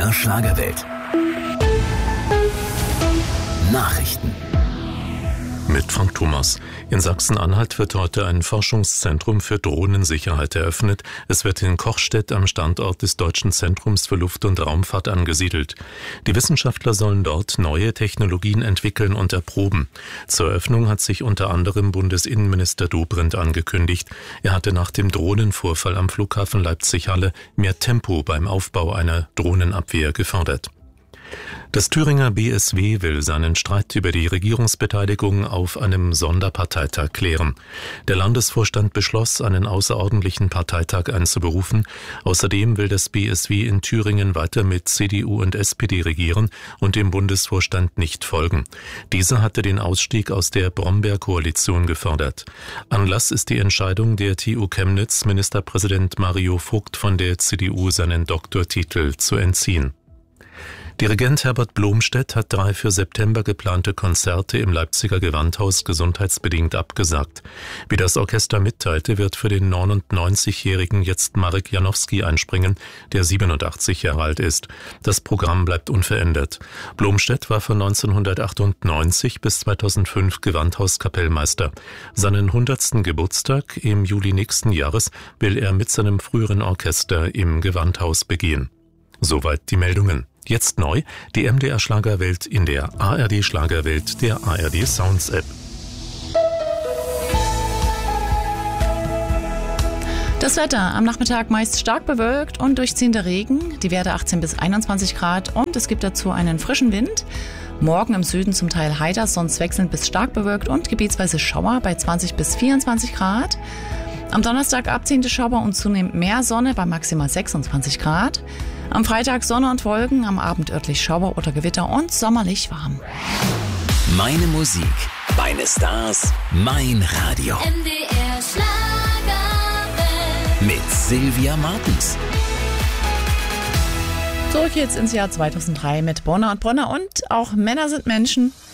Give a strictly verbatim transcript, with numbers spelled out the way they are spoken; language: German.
R Schlagerwelt. Nachrichten. Mit Frank Thomas. In Sachsen-Anhalt wird heute ein Forschungszentrum für Drohnensicherheit eröffnet. Es wird in Kochstedt am Standort des Deutschen Zentrums für Luft- und Raumfahrt angesiedelt. Die Wissenschaftler sollen dort neue Technologien entwickeln und erproben. Zur Eröffnung hat sich unter anderem Bundesinnenminister Dobrindt angekündigt. Er hatte nach dem Drohnenvorfall am Flughafen Leipzig-Halle mehr Tempo beim Aufbau einer Drohnenabwehr gefordert. Das Thüringer B S W will seinen Streit über die Regierungsbeteiligung auf einem Sonderparteitag klären. Der Landesvorstand beschloss, einen außerordentlichen Parteitag einzuberufen. Außerdem will das B S W in Thüringen weiter mit C D U und S P D regieren und dem Bundesvorstand nicht folgen. Dieser hatte den Ausstieg aus der Brombeer-Koalition gefordert. Anlass ist die Entscheidung der T U Chemnitz, Ministerpräsident Mario Vogt von der C D U seinen Doktortitel zu entziehen. Dirigent Herbert Blomstedt hat drei für September geplante Konzerte im Leipziger Gewandhaus gesundheitsbedingt abgesagt. Wie das Orchester mitteilte, wird für den neunundneunzigjährigen jetzt Marek Janowski einspringen, der siebenundachtzig Jahre alt ist. Das Programm bleibt unverändert. Blomstedt war von neunzehnhundertachtundneunzig bis zweitausendfünf Gewandhauskapellmeister. Seinen hundertsten Geburtstag im Juli nächsten Jahres will er mit seinem früheren Orchester im Gewandhaus begehen. Soweit die Meldungen. Jetzt neu, die M D R Schlagerwelt in der A R D Schlagerwelt der A R D Sounds App. Das Wetter am Nachmittag meist stark bewölkt und durchziehender Regen, die Werte achtzehn bis einundzwanzig Grad und es gibt dazu einen frischen Wind. Morgen im Süden zum Teil heiter, sonst wechselnd bis stark bewölkt und gebietsweise Schauer bei zwanzig bis vierundzwanzig Grad. Am Donnerstag abziehende Schauer und zunehmend mehr Sonne bei maximal sechsundzwanzig Grad. Am Freitag Sonne und Wolken, am Abend örtlich Schauer oder Gewitter und sommerlich warm. Meine Musik, meine Stars, mein Radio. M D R Schlagerwelt. Mit Sylvia Martens. Zurück jetzt ins Jahr zweitausenddrei mit Bronner und Bronner und auch Männer sind Menschen.